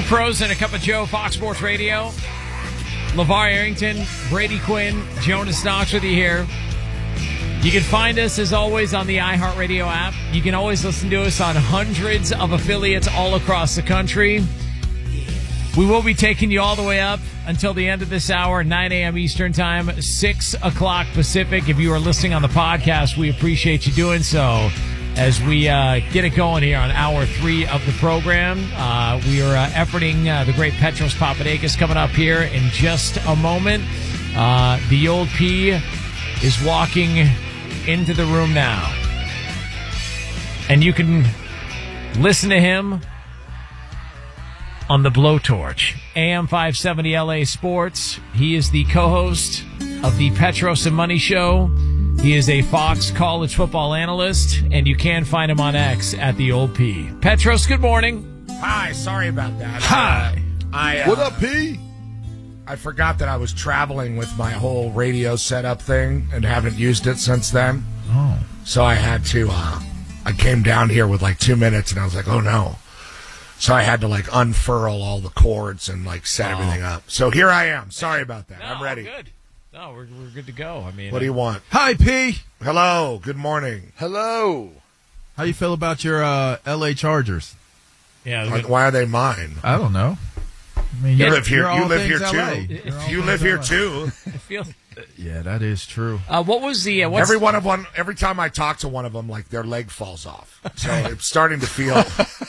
Pros and a Cup of Joe, Fox Sports Radio. LeVar Arrington, Brady Quinn, Jonas Knox with you here. You can find us, as always, on the iHeartRadio app. You can always listen to us on hundreds of affiliates all across the country. We will be taking you all the way up until the end of this hour, 9 a.m. Eastern Time, 6 o'clock Pacific. If you are listening on the podcast, we appreciate you doing so. As we get it going here on hour 3 of the program, we are efforting the great Petros Papadakis coming up here in just a moment. The old P is walking into the room now. And you can listen to him on the Blowtorch, AM 570 LA Sports. He is the co-host of the Petros and Money Show. He is a Fox college football analyst, and you can find him on X at the old P. Petros, good morning. Hi, sorry about that. Hi. What up, P? I forgot that I was traveling with my whole radio setup thing and haven't used it since then. Oh. So I had to, I came down here with like 2 minutes and I was like, oh no. So I had to like unfurl all the cords and like set everything up. So here I am. Sorry about that. No, I'm ready. Good. No, we're good to go. I mean, What do you want? Hi, P. Hello. Good morning. Hello. How you feel about your L.A. Chargers? Yeah. Why are they mine? I don't know. I mean, You live here. You live here LA. too. You live here too. I feel. Yeah, that is true. What was the Every time I talk to one of them, like their leg falls off. So it's starting to feel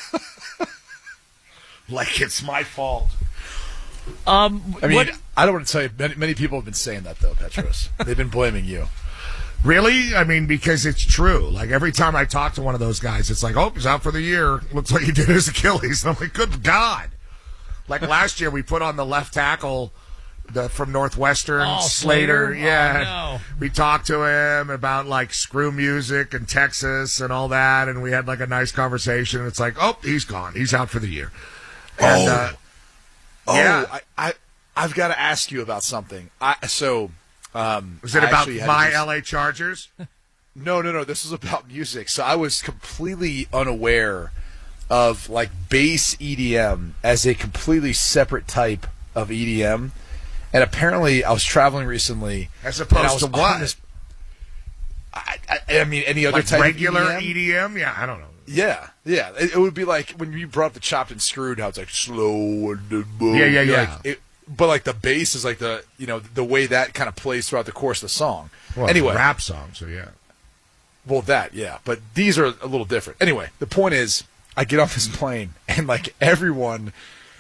like it's my fault. I mean, I don't want to tell you, many people have been saying that, though, Petros. They've been blaming you. Really? I mean, because it's true. Like, every time I talk to one of those guys, it's like, oh, he's out for the year. Looks like he did his Achilles. I'm like, good God. Like, last year, we put on the left tackle from Northwestern, Slater. Yeah. Oh, no. We talked to him about, like, screw music and Texas and all that, and we had, like, a nice conversation. It's like, oh, he's gone. He's out for the year. And, yeah. I've got to ask you about something. Was it about my LA Chargers? No. This was about music. So I was completely unaware of like bass EDM as a completely separate type of EDM. And apparently I was traveling recently. As opposed to what? I mean, any other like type regular of EDM? Yeah, I don't know. Yeah. It would be like when you brought up the Chopped and Screwed, how it's like slow and boom. Yeah. But like the bass is like the way that kind of plays throughout the course of the song. Well, anyway, it's a rap song, so yeah. Well, but these are a little different. Anyway, the point is, I get off this plane and like everyone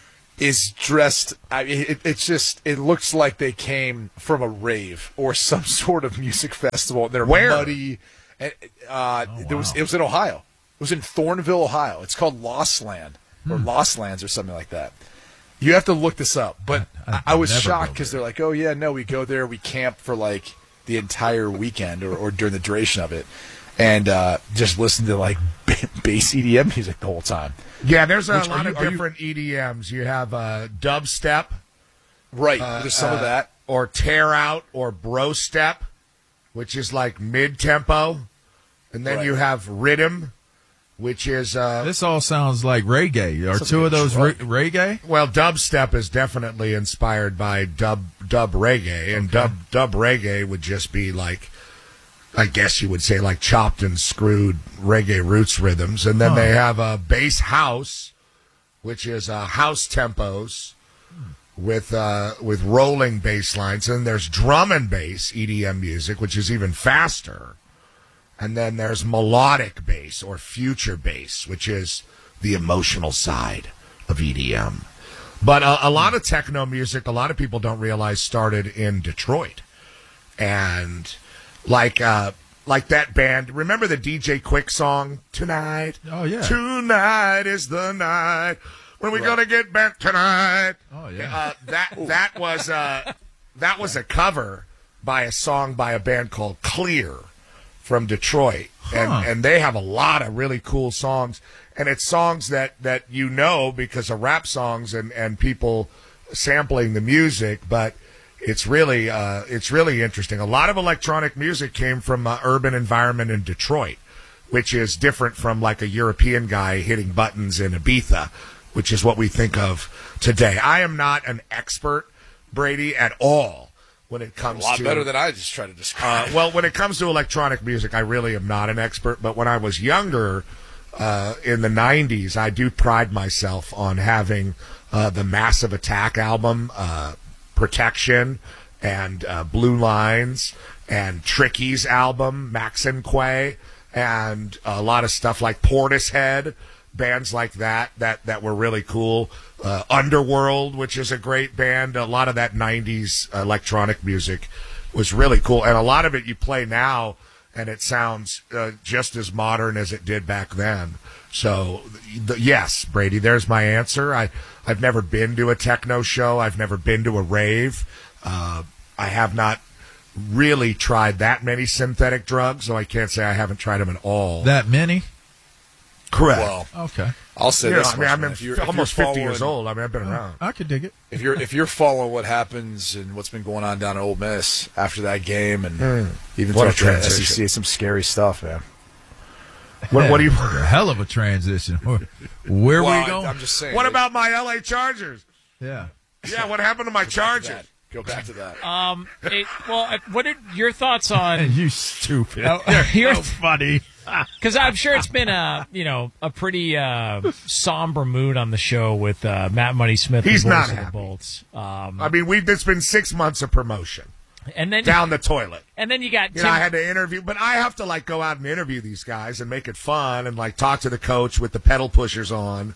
is dressed. I mean, it looks like they came from a rave or some sort of music festival. They're muddy. And, it was in Ohio. It was in Thornville, Ohio. It's called Lost Land or Lost Lands or something like that. You have to look this up. But I was shocked because they're like, oh, yeah, no, we go there. We camp for like the entire weekend or during the duration of it and just listen to like bass EDM music the whole time. Yeah, there's a lot of different EDMs. You have dubstep. Right. There's some of that. Or tear out or bro step, which is like mid-tempo. And then you have rhythm, which is... this all sounds like reggae. Are two of those reggae? Well, dubstep is definitely inspired by dub reggae. And dub reggae would just be like, I guess you would say like chopped and screwed reggae roots rhythms. And then they have a bass house, which is house tempos with rolling bass lines. And there's drum and bass EDM music, which is even faster. And then there's melodic bass or future bass, which is the emotional side of EDM. But a lot of techno music, a lot of people don't realize, started in Detroit. And like that band, remember the DJ Quick song, Tonight? Oh, yeah. Tonight is the night when we're going to get back tonight. Oh, yeah. That was a cover by a song by a band called Clear from Detroit, and they have a lot of really cool songs, and it's songs that you know because of rap songs and people sampling the music, but it's really interesting. A lot of electronic music came from urban environment in Detroit, which is different from like a European guy hitting buttons in Ibiza. which is what we think of today. I am not an expert, Brady, at all when it comes to... A lot better than I just try to describe. Well, when it comes to electronic music, I really am not an expert, but when I was younger, in the 90s, I do pride myself on having the Massive Attack album, Protection, and Blue Lines, and Tricky's album, Max and Quay, and a lot of stuff like Portishead, bands like that were really cool. Underworld, which is a great band. A lot of that 90s electronic music was really cool. And a lot of it you play now, and it sounds just as modern as it did back then. So, yes, Brady, there's my answer. I've never been to a techno show. I've never been to a rave. I have not really tried that many synthetic drugs, so I can't say I haven't tried them at all. That many? Correct. Well, okay. I'll say this. I'm almost 50 years old. I mean, I've been around. I could dig it. If you're following what happens and what's been going on down at Ole Miss after that game, and even What a through the transition. SEC, it's some scary stuff, man. What do you? A hell of a transition. Where Well, we going? I'm just saying. What about my LA Chargers? Yeah. Yeah, what happened to my Chargers? Go back to that. What are your thoughts on? You stupid. You're so funny. Because I'm sure it's been a pretty somber mood on the show with Matt Money Smith. He's the voice not of the happy. Bolts. I mean, it's been 6 months of promotion And then down the toilet. And then you got I had to interview, but I have to go out and interview these guys and make it fun and talk to the coach with the pedal pushers on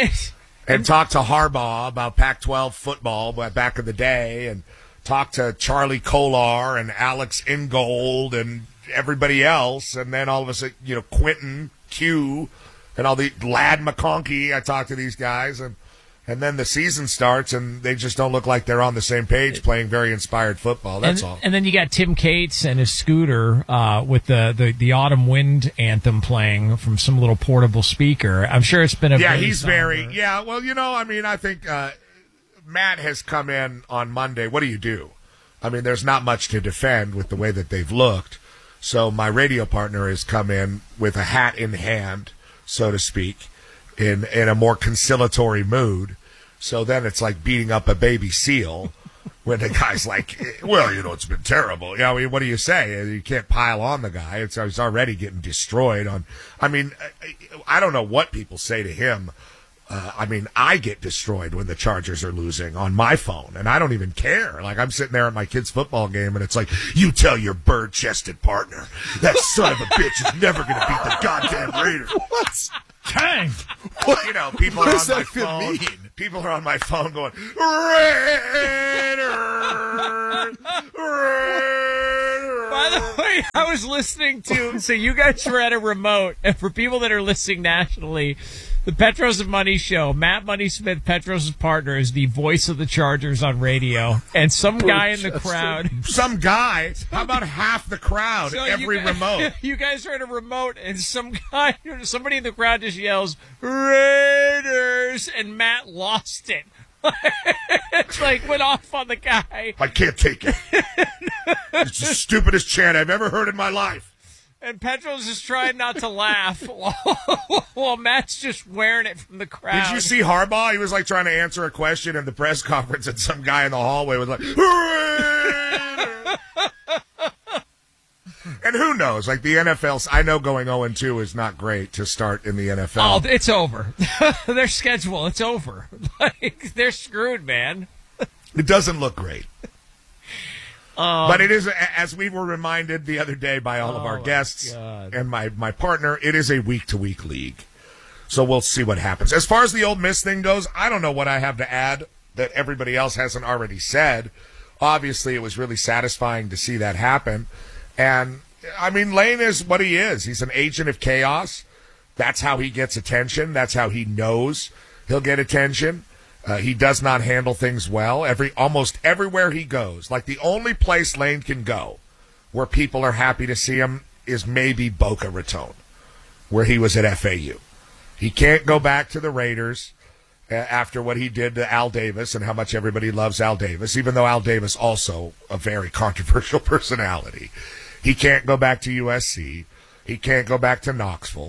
and talk to Harbaugh about Pac-12 football back in the day and talk to Charlie Kolar and Alex Ingold and everybody else, and then all of a sudden, Quentin Q and all the Lad McConkey. I talk to these guys, and then the season starts, and they just don't look like they're on the same page playing very inspired football. That's all. And then you got Tim Cates and his scooter with the Autumn Wind anthem playing from some little portable speaker. I'm sure it's been he's very well. I think Matt has come in on Monday. What do? I mean, there's not much to defend with the way that they've looked. So my radio partner has come in with a hat in hand, so to speak, in a more conciliatory mood. So then it's like beating up a baby seal when the guy's like, well, it's been terrible. I mean, what do you say? You can't pile on the guy. He's already getting destroyed. I don't know what people say to him. I get destroyed when the Chargers are losing on my phone, and I don't even care. I'm sitting there at my kid's football game, and it's like, you tell your bird-chested partner, that son of a bitch is never going to beat the goddamn Raiders. What? Dang. People are on my that phone. mean? People are on my phone going, Raiders! Raiders! By the way, I was listening to, so you guys were at a remote, and for people that are listening nationally, the Petros of Money show, Matt Money Smith, Petros' partner, is the voice of the Chargers on radio, and some guy in the crowd. Some guy? How about half the crowd, So every you guys, remote? You guys are at a remote, and somebody in the crowd just yells, Raiders, and Matt lost it. It's went off on the guy. I can't take it. It's the stupidest chant I've ever heard in my life. And Petros is trying not to laugh while Matt's just wearing it from the crowd. Did you see Harbaugh? He was trying to answer a question in the press conference, and some guy in the hallway was like, Raiders! And who knows? The NFL, I know going 0-2 is not great to start in the NFL. Oh, it's over. Their schedule, it's over. They're screwed, man. It doesn't look great. But it is, as we were reminded the other day by all of our guests and my partner, it is a week-to-week league. So we'll see what happens. As far as the Ole Miss thing goes, I don't know what I have to add that everybody else hasn't already said. Obviously, it was really satisfying to see that happen. And, Lane is what he is. He's an agent of chaos. That's how he gets attention. That's how he knows he'll get attention. He does not handle things well. Almost everywhere he goes, the only place Lane can go where people are happy to see him is maybe Boca Raton, where he was at FAU. He can't go back to the Raiders after what he did to Al Davis and how much everybody loves Al Davis, even though Al Davis also a very controversial personality. He can't go back to USC. He can't go back to Knoxville.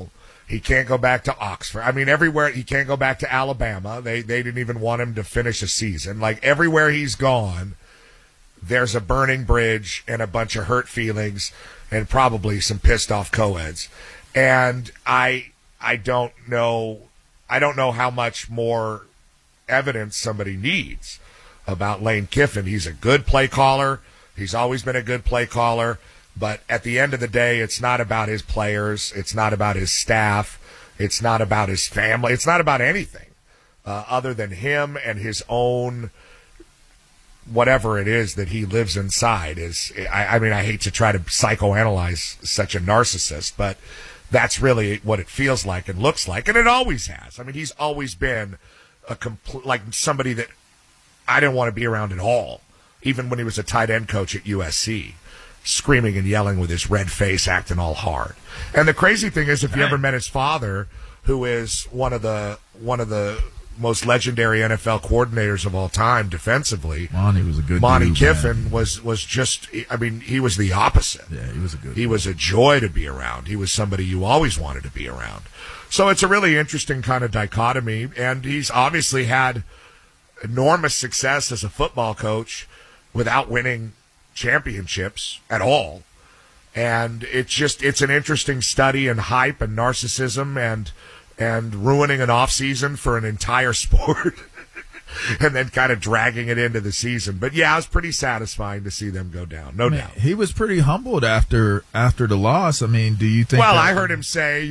He can't go back to Oxford. I mean, everywhere. He can't go back to Alabama. They didn't even want him to finish a season. Like, everywhere he's gone, there's a burning bridge and a bunch of hurt feelings and probably some pissed off co-eds. And I don't know how much more evidence somebody needs about Lane Kiffin. He's a good play caller. He's always been a good play caller. But at the end of the day, it's not about his players. It's not about his staff. It's not about his family. It's not about anything other than him and his own whatever it is that he lives inside. I mean, I hate to try to psychoanalyze such a narcissist, but that's really what it feels like and looks like, and it always has. I mean, he's always been like somebody that I didn't want to be around at all, even when he was a tight end coach at USC, screaming and yelling with his red face, acting all hard. And the crazy thing is, if you ever met his father, who is one of the most legendary NFL coordinators of all time defensively, Monty was a good Monty dude, Kiffin man. was just, I mean, he was the opposite. Yeah, he was a good He dude. was a joy to be around. He was somebody you always wanted to be around. So it's a really interesting kind of dichotomy, and he's obviously had enormous success as a football coach without winning championships at all. And it's an interesting study in hype and narcissism and ruining an off season for an entire sport and then kind of dragging it into the season. But yeah, it was pretty satisfying to see them go down. No doubt. He was pretty humbled after the loss. I mean, do you think? Well, I heard him say,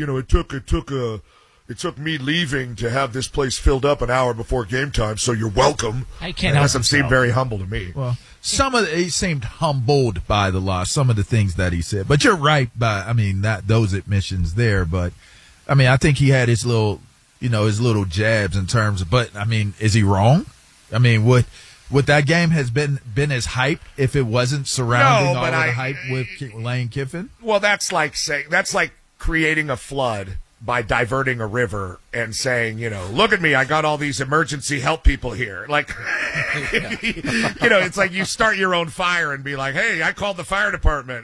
it took me leaving to have this place filled up an hour before game time, so you're welcome. I can't That help doesn't seem himself. very humble to me. Well, he seemed humbled by the loss, some of the things that he said. But you're right those admissions there. But I mean, I think he had his little jabs in terms of. But I mean, is he wrong? I mean, would that game has been as hyped if it wasn't surrounding all of the hype with Lane Kiffin? Well, that's like creating a flood by diverting a river and saying, look at me, I got all these emergency help people here. Like, it's like you start your own fire and be like, hey, I called the fire department.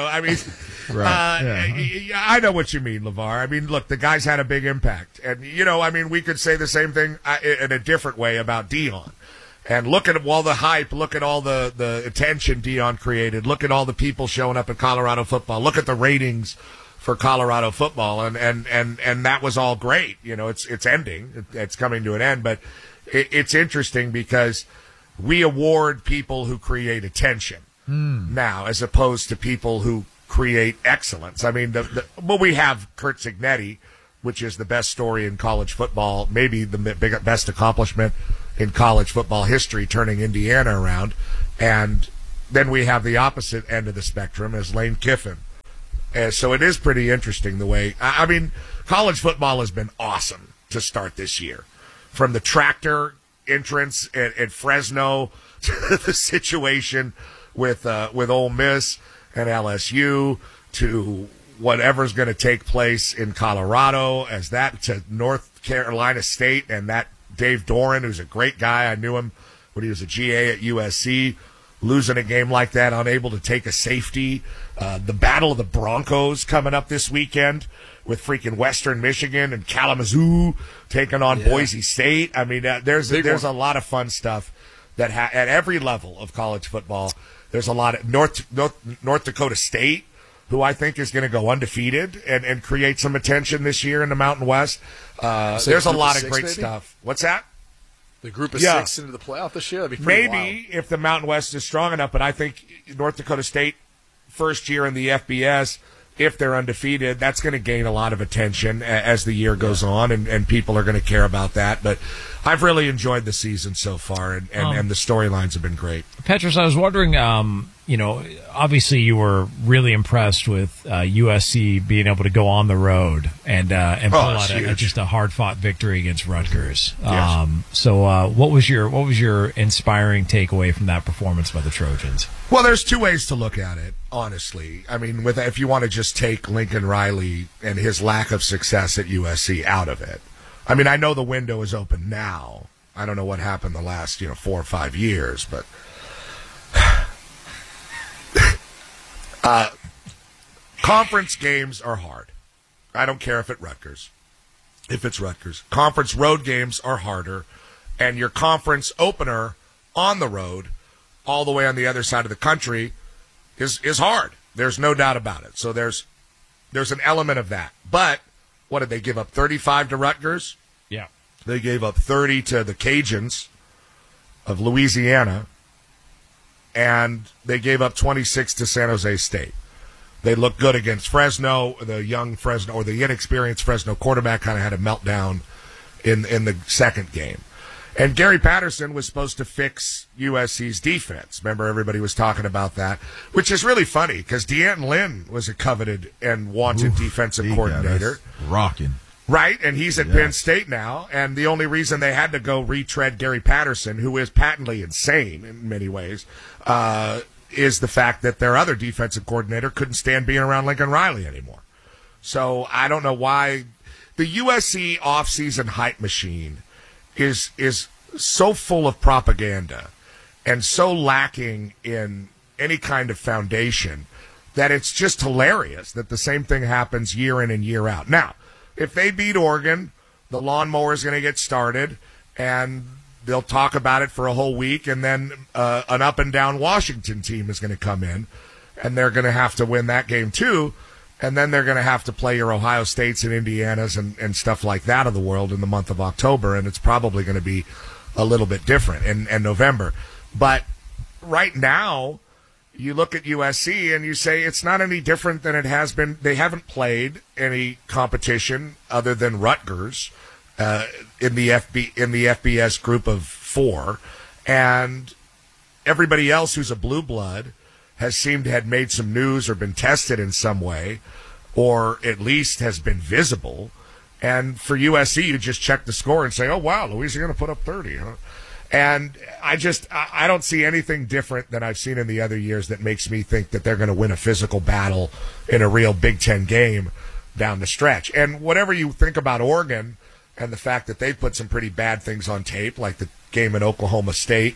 Right. I know what you mean, LeVar. I mean, look, the guy's had a big impact. And, we could say the same thing in a different way about Deion. And look at all the hype, look at all the attention Deion created, look at all the people showing up at Colorado football, look at the ratings for Colorado football, and that was all great. It's ending. It's coming to an end, but it's interesting because we award people who create attention now as opposed to people who create excellence. I mean, we have Curt Cignetti, which is the best story in college football, maybe the best accomplishment in college football history, turning Indiana around. And then we have the opposite end of the spectrum as Lane Kiffin. So it is pretty interesting the way, college football has been awesome to start this year. From the tractor entrance at Fresno to the situation with Ole Miss and LSU to whatever's going to take place in Colorado to North Carolina State and that Dave Doran, who's a great guy. I knew him when he was a GA at USC. Losing a game like that, unable to take a safety. The Battle of the Broncos coming up this weekend with freaking Western Michigan and Kalamazoo taking on Boise State. I mean, there's a lot of fun stuff that at every level of college football. There's a lot of North Dakota State, who I think is going to go undefeated and create some attention this year in the Mountain West. There's a lot of great stuff. What's that? The group of 6 into the playoff this year? That'd be pretty wild. If the Mountain West is strong enough, but I think North Dakota State, first year in the FBS, if they're undefeated, that's going to gain a lot of attention as the year goes on, and people are going to care about that. But I've really enjoyed the season so far, and the storylines have been great. Petros, I was wondering, obviously you were really impressed with USC being able to go on the road and pull out just a hard-fought victory against Rutgers. Yes. So what was your inspiring takeaway from that performance by the Trojans? Well, there's two ways to look at it, honestly. I mean, if you want to just take Lincoln Riley and his lack of success at USC out of it. I mean, I know the window is open now. I don't know what happened the last 4 or 5 years, but conference games are hard. I don't care if it's Rutgers. Conference road games are harder, and your conference opener on the road, all the way on the other side of the country, is hard. There's no doubt about it. So there's an element of that. But what did they give up? 35 to Rutgers? Yeah. They gave up 30 to the Cajuns of Louisiana, and they gave up 26 to San Jose State. They looked good against Fresno. The young Fresno, or the inexperienced Fresno quarterback, kind of had a meltdown in the second game. And Gary Patterson was supposed to fix USC's defense. Remember, everybody was talking about that, which is really funny because Deanton Lynn was a coveted and wanted defensive coordinator. Rocking. Right, and he's at Penn State now, and the only reason they had to go retread Gary Patterson, who is patently insane in many ways, is the fact that their other defensive coordinator couldn't stand being around Lincoln Riley anymore. So I don't know why the USC offseason hype machine is so full of propaganda and so lacking in any kind of foundation that it's just hilarious that the same thing happens year in and year out. Now, if they beat Oregon, the lawnmower is going to get started, and they'll talk about it for a whole week, and then an up-and-down Washington team is going to come in, and they're going to have to win that game too, and then they're going to have to play your Ohio States and Indianas and stuff like that of the world in the month of October, and it's probably going to be a little bit different in November. But right now, you look at USC and you say it's not any different than it has been. They haven't played any competition other than Rutgers in the FBS group of 4, and everybody else who's a blue blood has seemed to have made some news or been tested in some way, or at least has been visible. And for USC, you just check the score and say, oh, wow, Louisiana put up 30, huh? And I don't see anything different than I've seen in the other years that makes me think that they're going to win a physical battle in a real Big Ten game down the stretch. And whatever you think about Oregon and the fact that they put some pretty bad things on tape, like the game in Oklahoma State,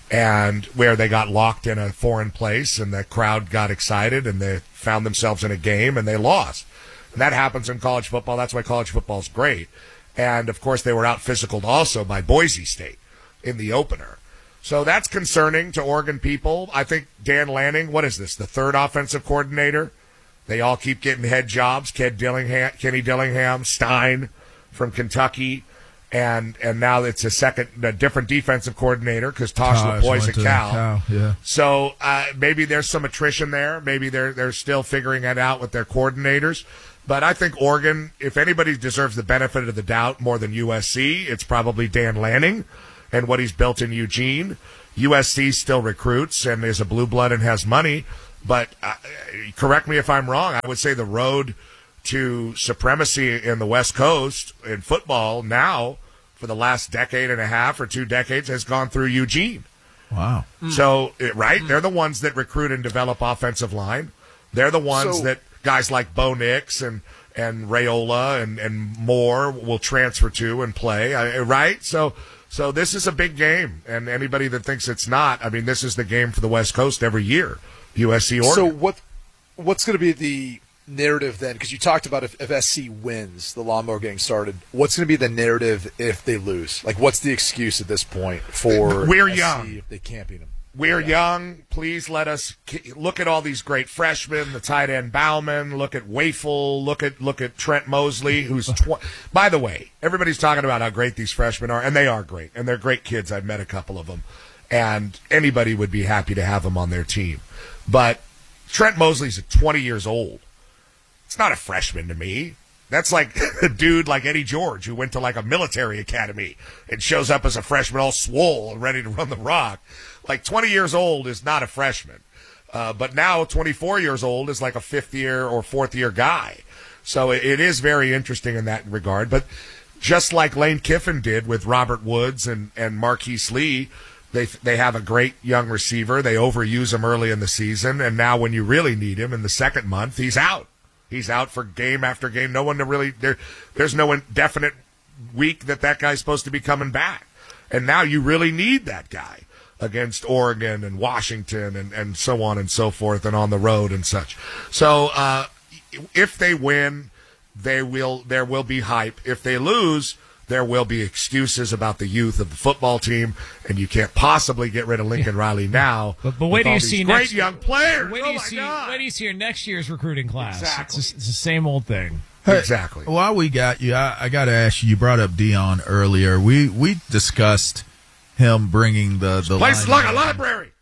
and where they got locked in a foreign place and the crowd got excited and they found themselves in a game and they lost. And that happens in college football. That's why college football is great. And, of course, they were out-physicaled also by Boise State in the opener. So that's concerning to Oregon people. I think Dan Lanning, what is this, the third offensive coordinator? They all keep getting head jobs. Kenny Dillingham, Stein from Kentucky, and now it's a different defensive coordinator because Tosh LaPoy's at Cal. Yeah. So maybe there's some attrition there. Maybe they're still figuring it out with their coordinators. But I think Oregon, if anybody deserves the benefit of the doubt more than USC, it's probably Dan Lanning and what he's built in Eugene. USC still recruits and is a blue blood and has money. But correct me if I'm wrong, I would say the road to supremacy in the West Coast in football now for the last decade and a half or 2 decades has gone through Eugene. Wow. So, right? They're the ones that recruit and develop offensive line. They're the ones that guys like Bo Nix and Rayola and Moore will transfer to and play, right? So this is a big game, and anybody that thinks it's not, I mean, this is the game for the West Coast every year, USC Oregon. So what's going to be the narrative then? Because you talked about if SC wins, the lawnmower getting started. What's going to be the narrative if they lose? Like, what's the excuse at this point for We're SC young. if they can't beat them? We're young. Please let us look at all these great freshmen. The tight end Bauman. Look at Wafel. Look at Trent Mosley, who's. By the way, everybody's talking about how great these freshmen are, and they are great, and they're great kids. I've met a couple of them, and anybody would be happy to have them on their team. But Trent Mosley's 20 years old. It's not a freshman to me. That's like a dude like Eddie George who went to like a military academy and shows up as a freshman all swole and ready to run the rock. Like 20 years old is not a freshman. But now 24 years old is like a 5th year or 4th year guy. So it is very interesting in that regard. But just like Lane Kiffin did with Robert Woods and Marquise Lee, they have a great young receiver. They overuse him early in the season. And now when you really need him in the second month, he's out. He's out for game after game. No one to really there's no definite week that guy's supposed to be coming back. And now you really need that guy against Oregon and Washington and so on and so forth and on the road and such. So if they win, there will be hype. If they lose, there will be excuses about the youth of the football team, and you can't possibly get rid of Lincoln Riley now. But wait till you see great young players. Wait till you see your next year's recruiting class. Exactly. It's the same old thing. Exactly. While we got you, I got to ask you brought up Dion earlier. We discussed him bringing the place like a library.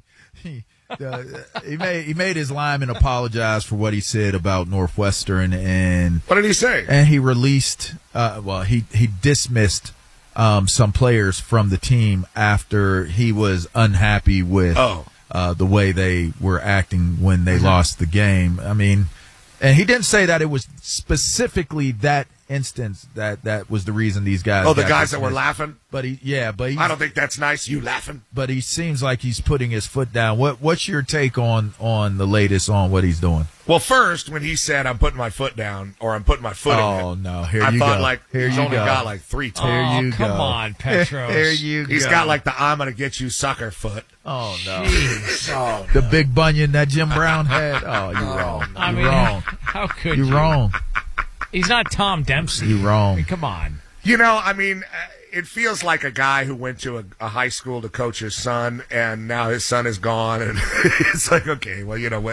He made his lineman apologize for what he said about Northwestern, and what did he say? And he released, he dismissed some players from the team after he was unhappy with the way they were acting when they lost the game. I mean, and he didn't say that it was specifically that instance that was the reason these guys. Oh, the guys that were laughing. But I don't think that's nice. You laughing. But he seems like he's putting his foot down. What's your take on the latest on what he's doing? Well, first, when he said, I'm putting my foot down, or I'm putting my foot in it. Oh, no. Here I you thought, go. like, Here he's you only go. got, like, 3 toes. Here you come go. on, Petros. Here you He's go. got, like, the I'm going to get you sucker foot. Oh, no. Jeez. The big bunion that Jim Brown had. Oh, you're wrong. I You're mean, wrong. how could you? You're wrong. He's not Tom Dempsey. You're wrong. I mean, come on. You know, I mean, it feels like a guy who went to a high school to coach his son, and now his son is gone, and it's like, okay, well, you know,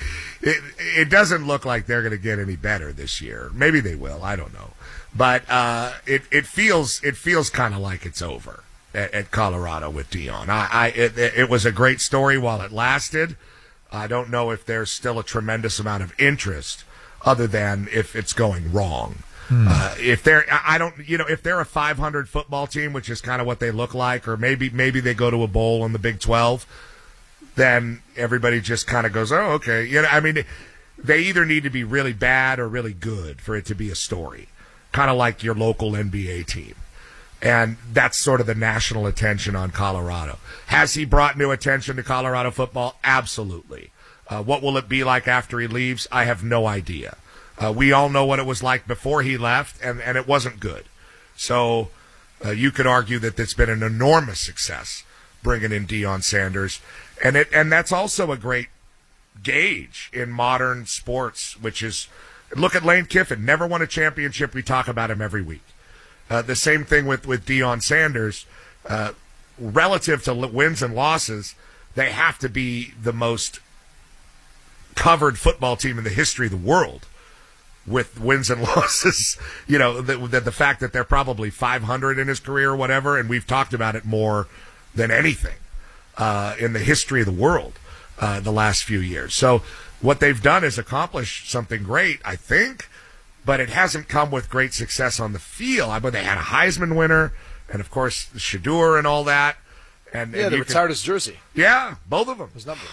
it doesn't look like they're going to get any better this year. Maybe they will. I don't know. But it feels kind of like it's over at Colorado with Dion. It was a great story while it lasted. I don't know if there's still a tremendous amount of interest other than if it's going wrong. If they're a 500 football team, which is kind of what they look like, or maybe they go to a bowl in the Big 12, then everybody just kind of goes, oh, okay. You know, I mean, they either need to be really bad or really good for it to be a story, kind of like your local NBA team. And that's sort of the national attention on Colorado. Has he brought new attention to Colorado football? Absolutely. What will it be like after he leaves? I have no idea. We all know what it was like before he left, and it wasn't good. So you could argue that it's been an enormous success bringing in Deion Sanders, and that's also a great gauge in modern sports, which is, look at Lane Kiffin, never won a championship. We talk about him every week. The same thing with Deion Sanders. Relative to wins and losses, they have to be the most covered football team in the history of the world with wins and losses. You know, the fact that they're probably 500 in his career or whatever, and we've talked about it more than anything in the history of the world the last few years. So what they've done is accomplish something great, I think, but it hasn't come with great success on the field. But they had a Heisman winner, and of course Shador and all that. And they retired his jersey. Yeah, both of them. His number.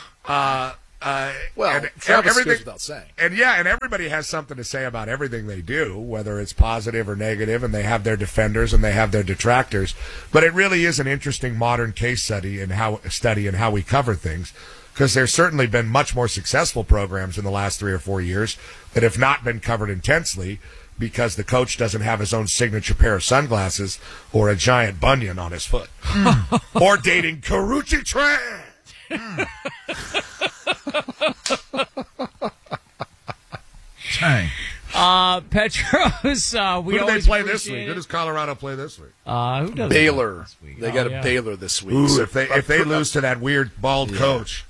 Travis goes without saying. And everybody has something to say about everything they do, whether it's positive or negative, and they have their defenders and they have their detractors. But it really is an interesting modern case study in how we cover things, because there's certainly been much more successful programs in the last 3 or 4 years that have not been covered intensely because the coach doesn't have his own signature pair of sunglasses or a giant bunion on his foot. Or dating Karuchi Tran. Dang. Petros, who do they play this week? Who does Colorado play this week? Who does Baylor. This week? They got a Baylor this week. Ooh, So if they lose to that weird bald coach.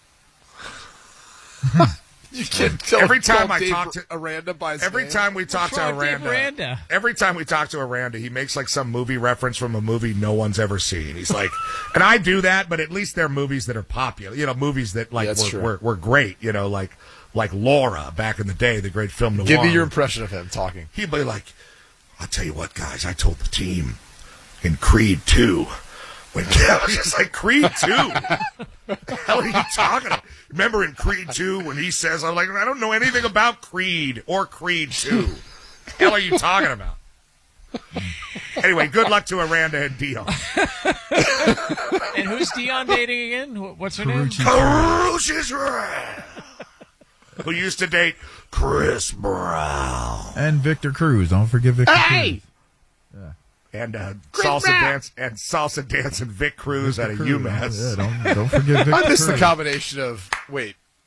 You can't tell Every time call I Dave talk to Aranda by his every name. time we talk to Aranda, every time we talk to Aranda, he makes like some movie reference from a movie no one's ever seen. He's like, and I do that, but at least they're movies that are popular. You know, movies that like were great. You know, like Laura back in the day, the great film noir. Give me your impression of him talking. He'd be like, I'll tell you what, guys, I told the team in Creed 2. When I was just like, Creed 2? What the hell are you talking about? Remember in Creed 2 when he says, I'm like, I don't know anything about Creed or Creed 2. What the hell are you talking about? Anyway, good luck to Aranda and Dion. And who's Dion dating again? What's her name? Karuchi Tran, who used to date Chris Brown. And Victor Cruz. Don't forget Victor Cruz. And salsa dancing Vic Cruz out of UMass. Yeah, don't forget Victor I missed Cruz. the combination of, wait,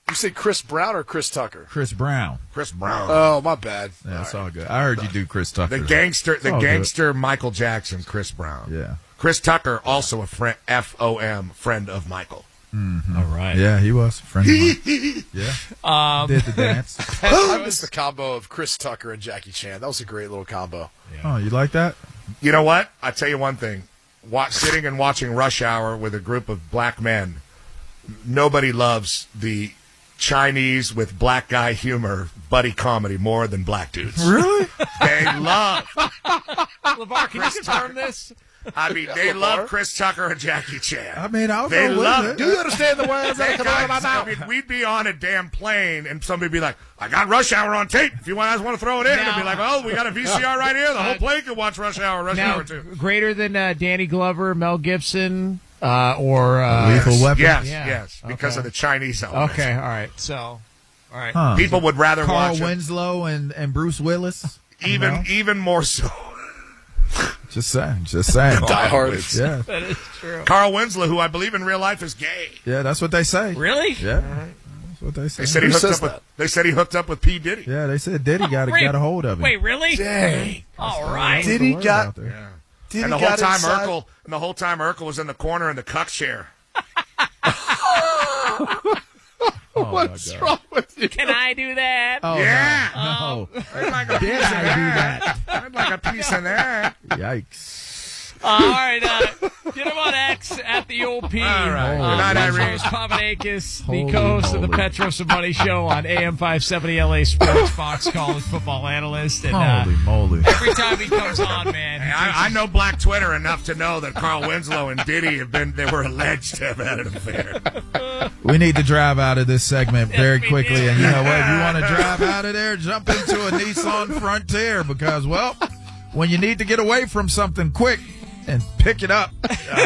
You say Chris Brown or Chris Tucker? Chris Brown. Chris Brown. Oh, my bad. Yeah, it's all good. I heard you do Chris Tucker. The gangster Michael Jackson, Chris Brown. Yeah. Chris Tucker, also a friend, FOM, friend of Michael. Mm-hmm. All right. Yeah, he was a friend of mine. Yeah. Did the dance. I missed the combo of Chris Tucker and Jackie Chan. That was a great little combo. Oh, you like that? You know what? I tell you one thing. Sitting and watching Rush Hour with a group of black men, nobody loves the Chinese with black guy humor buddy comedy more than black dudes. Really? They love. LeVar, can you confirm this? I mean, they love Chris Tucker and Jackie Chan. I mean, I'll They go with love it. it. Do you understand the words that come out of my mouth? I mean, we'd be on a damn plane, and somebody'd be like, I got Rush Hour on tape. If you guys want to throw it in, Now- I'd be like, oh, we got a VCR right here. The whole plane can watch Rush Hour Now, 2. greater than Danny Glover, Mel Gibson, or Lethal Weapon? Yes, Yeah. yes, because Okay. of the Chinese element. Okay, all right. So, all right. Huh. People would rather Carl watch it, Winslow and Bruce Willis. you know? even more so. Just saying. Just saying. Die Hard. Yeah. That is true. Carl Winslow, who I believe in real life is gay. Yeah, that's what they say. Really? Yeah. That's what they say. They said he Who hooked says up with. that? They said he hooked up with P. Diddy. Yeah, they said Diddy got a hold of him. Wait, really? Dang. All right. Did he Word got- out there. Did And he the whole got time inside? Urkel was in the corner in the cuck chair. Oh, my What's God. wrong with you? Can I do that? Oh, Yeah. No. I'd like a Did piece of I do that. I'd like a piece of that. Yikes. All right. Get him on X at the old P. All right. Good night, Irene. Petros Papadakis, the Holy co-host of the moly. Petros and Money Show on AM 570 LA Sports, Fox college football analyst. And Holy moly. every time he comes on, man, he I know Black Twitter enough to know that Carl Winslow and Diddy they were alleged to have had an affair. We need to drive out of this segment very we quickly. do. And you know what? If you want to drive out of there, jump into a Nissan Frontier because, well, when you need to get away from something quick and pick it up,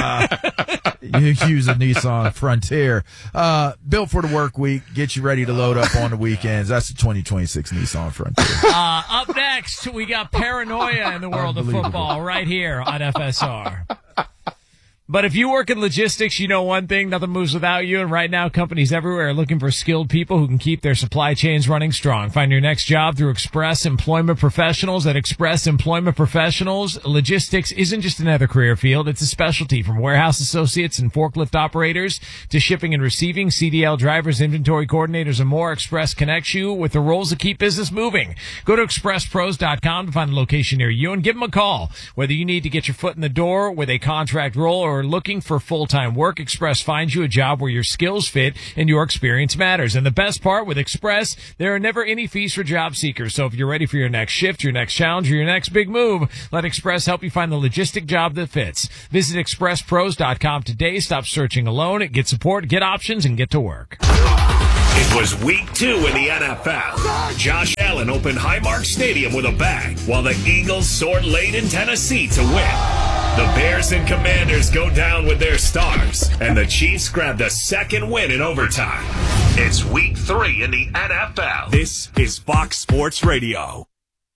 you use a Nissan Frontier. Built for the work week. Get you ready to load up on the weekends. That's the 2026 Nissan Frontier. up next, we got paranoia in the world of Unbelievable. football right here on FSR. But if you work in logistics, you know one thing, nothing moves without you. And right now, companies everywhere are looking for skilled people who can keep their supply chains running strong. Find your next job through Express Employment Professionals. At Express Employment Professionals, logistics isn't just another career field. It's a specialty, from warehouse associates and forklift operators to shipping and receiving, CDL drivers, inventory coordinators, and more. Express connects you with the roles that keep business moving. Go to expresspros.com to find a location near you and give them a call. Whether you need to get your foot in the door with a contract role or looking for full-time work, Express finds you a job where your skills fit and your experience matters. And the best part with Express, there are never any fees for job seekers. So if you're ready for your next shift, your next challenge, or your next big move, let Express help you find the logistic job that fits. Visit expresspros.com today. Stop searching alone. Get support, get options, and get to work. It was week 2 in the NFL. Josh Allen opened Highmark Stadium with a bang, while the Eagles soared late in Tennessee to win. The Bears and Commanders go down with their stars, and the Chiefs grabbed a second win in overtime. It's week 3 in the NFL. This is Fox Sports Radio.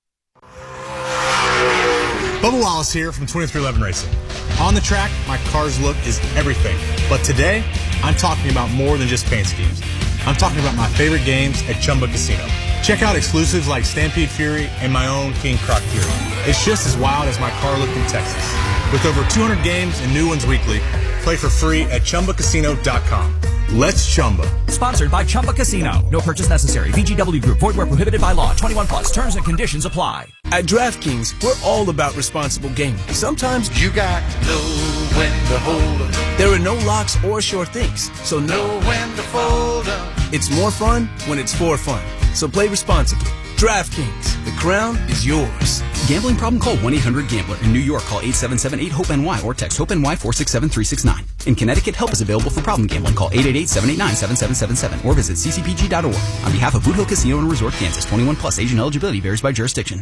Bubba Wallace here from 2311 Racing. On the track, my car's look is everything. But today, I'm talking about more than just paint schemes. I'm talking about my favorite games at Chumba Casino. Check out exclusives like Stampede Fury and my own King Croc Fury. It's just as wild as my car look in Texas. With over 200 games and new ones weekly, play for free at ChumbaCasino.com. Let's Chumba. Sponsored by Chumba Casino. No purchase necessary. VGW Group. Void where prohibited by law. 21 plus. Terms and conditions apply. At DraftKings, we're all about responsible gaming. Sometimes You got to know when to hold 'em, there are no locks or sure things, so know when to fold 'em. it's more fun when it's for fun. So play responsibly. DraftKings, the crown is yours. Gambling problem? Call 1-800-GAMBLER. In New York, call 877-8-HOPE-NY or text HOPE-NY 467-369. In Connecticut, help is available for problem gambling. Call 888-789-7777 or visit ccpg.org. On behalf of Boot Hill Casino and Resort, Kansas, 21 plus. Age and eligibility varies by jurisdiction.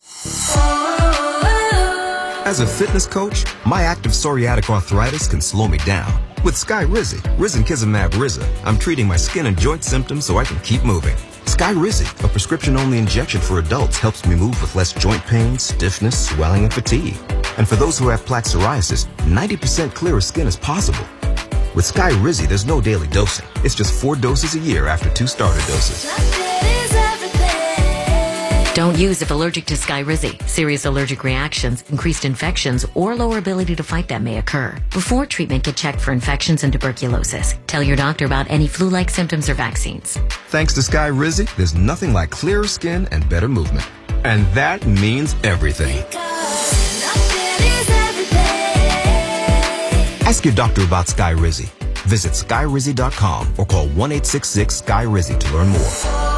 As a fitness coach, my active psoriatic arthritis can slow me down. With Skyrizi, Risankizumab Riza, I'm treating my skin and joint symptoms so I can keep moving. Skyrizi, a prescription-only injection for adults, helps me move with less joint pain, stiffness, swelling, and fatigue. And for those who have plaque psoriasis, 90% clearer skin is possible. With Sky Rizzy, there's no daily dosing. It's just 4 doses a year after 2 starter doses. Don't use if allergic to Skyrizi. Serious allergic reactions, increased infections, or lower ability to fight them may occur. Before treatment, get checked for infections and tuberculosis. Tell your doctor about any flu-like symptoms or vaccines. Thanks to Sky Rizzy, there's nothing like clearer skin and better movement. And that means everything. Ask your doctor about Sky Rizzy. Visit SkyRizzy.com or call 1-866-SKY-RIZZY to learn more.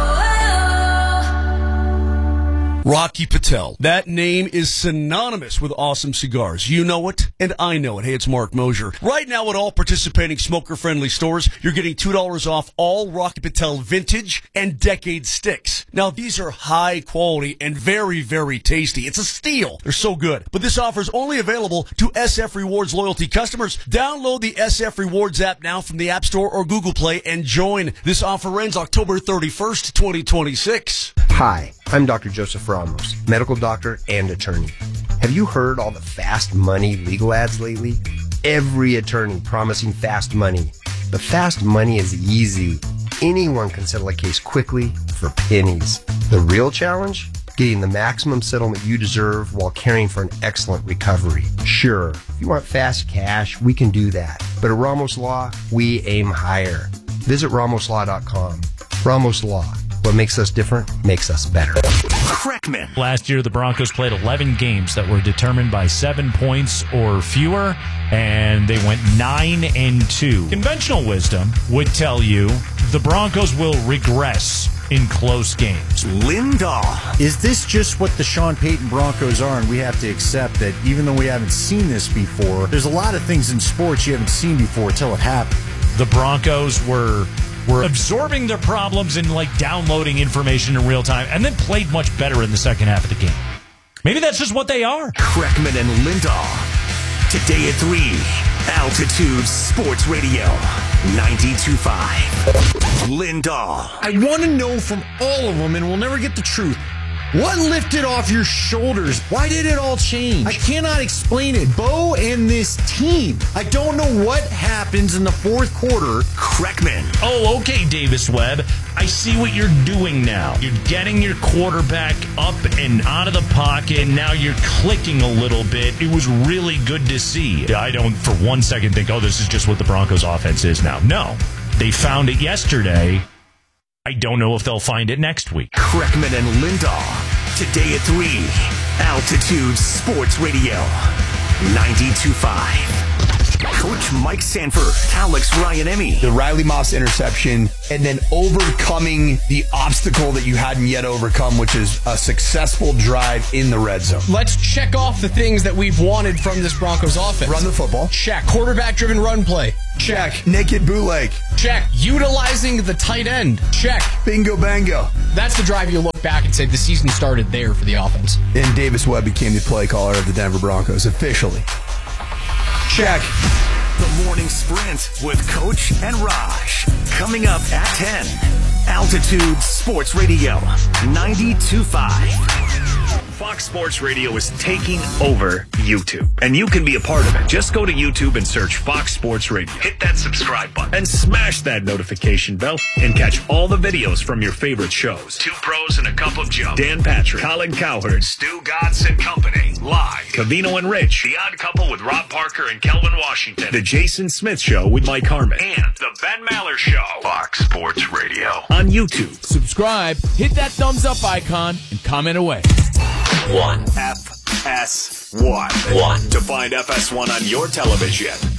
Rocky Patel. That name is synonymous with awesome cigars. You know it, and I know it. Hey, it's Mark Mosier. Right now at all participating smoker-friendly stores, you're getting $2 off all Rocky Patel vintage and decade sticks. Now, these are high quality and very, very tasty. It's a steal. They're so good. But this offer is only available to SF Rewards loyalty customers. Download the SF Rewards app now from the App Store or Google Play and join. This offer ends October 31st, 2026. Hi, I'm Dr. Joseph Ramos, medical doctor and attorney. Have you heard all the fast money legal ads lately? Every attorney promising fast money. But fast money is easy. Anyone can settle a case quickly for pennies. The real challenge? Getting the maximum settlement you deserve while caring for an excellent recovery. Sure, if you want fast cash, we can do that. But at Ramos Law, we aim higher. Visit RamosLaw.com. Ramos Law. What makes us different makes us better. Kreckman. Last year, the Broncos played 11 games that were determined by 7 points or fewer, and they went 9-2. Conventional wisdom would tell you the Broncos will regress in close games. Lindahl. Is this just what the Sean Payton Broncos are, and we have to accept that even though we haven't seen this before, there's a lot of things in sports you haven't seen before until it happened. The Broncos were absorbing their problems and downloading information in real time, and then played much better in the second half of the game. Maybe that's just what they are. Kreckman and Lindahl. Today at 3, Altitude Sports Radio, 92.5. Lindahl. I want to know from all of them, and we'll never get the truth. What lifted off your shoulders? Why did it all change? I cannot explain it. Bo and this team. I don't know what happens in the fourth quarter. Kreckman. Oh, okay, Davis Webb. I see what you're doing now. You're getting your quarterback up and out of the pocket. Now you're clicking a little bit. It was really good to see. I don't for one second think, oh, this is just what the Broncos offense is now. No. They found it yesterday. I don't know if they'll find it next week. Kreckman and Lindahl. Today at 3, Altitude Sports Radio, 92.5. Coach Mike Sanford, Alex Ryan-Emmy. The Riley Moss interception, and then overcoming the obstacle that you hadn't yet overcome, which is a successful drive in the red zone. Let's check off the things that we've wanted from this Broncos offense. Run the football. Check. Quarterback-driven run play. Check. Naked bootleg. Check. Utilizing the tight end. Check. Bingo bango. That's the drive you look back and say the season started there for the offense. And Davis Webb became the play caller of the Denver Broncos officially. Check. The Morning Sprint with Coach and Raj. Coming up at 10. Altitude Sports Radio, 92.5. Fox Sports Radio is taking over YouTube, and you can be a part of it. Just go to YouTube and search Fox Sports Radio. Hit that subscribe button and smash that notification bell and catch all the videos from your favorite shows. Two Pros and a Cup of Joe. Dan Patrick, Colin Cowherd, Stu Gotts and Company. Live. Cavino and Rich. The Odd Couple with Rob Parker and Kelvin Washington. The Jason Smith Show with Mike Harmon. And The Ben Maller Show. Fox Sports Radio. On YouTube. Subscribe, hit that thumbs up icon, and comment away. 1. FS1. To find FS1 on your television,